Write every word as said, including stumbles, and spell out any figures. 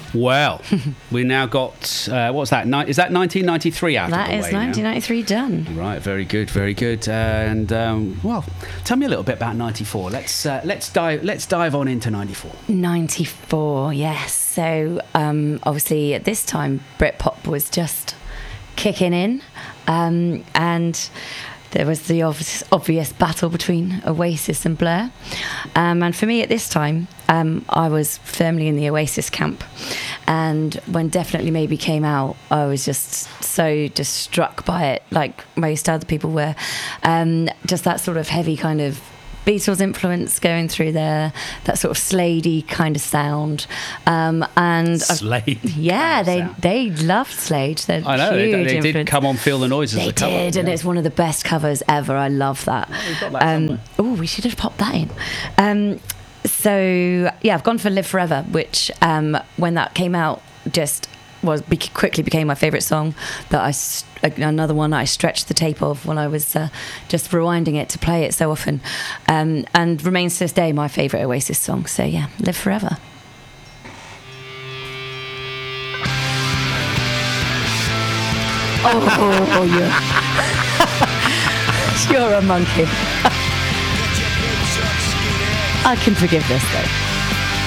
Well, we now got, uh, what's that? Ni- is that nineteen ninety-three out That of the is way nineteen ninety-three now? done. Right, very good, very good. Uh, and, um, well, tell me a little bit about ninety-four. Let's uh, let's dive let's dive on into ninety-four. ninety-four, yes. So, um, obviously, at this time, Britpop was just kicking in. Um, and there was the obvious, obvious battle between Oasis and Blur. Um, and for me at this time, um, I was firmly in the Oasis camp. And when Definitely Maybe came out, I was just so just struck by it, like most other people were. Um, just that sort of heavy kind of Beatles influence going through there, that sort of Slade-y kind of sound. Um, and Slade. Yeah, kind of they sound. they loved Slade. They're I know, they, huge they did influence. come on Feel the Noise as They a cover. did, and yeah. it's one of the best covers ever. I love that. we've got that somewhere. Oh, we should have popped that in. Um, so, yeah, I've gone for Live Forever, which um, when that came out, just was be- quickly became my favourite song. That I s- another one that I stretched the tape of when I was uh, just rewinding it to play it so often, um, and remains to this day my favourite Oasis song. So yeah, Live Forever. Oh, you're you're a monkey. I can forgive this though.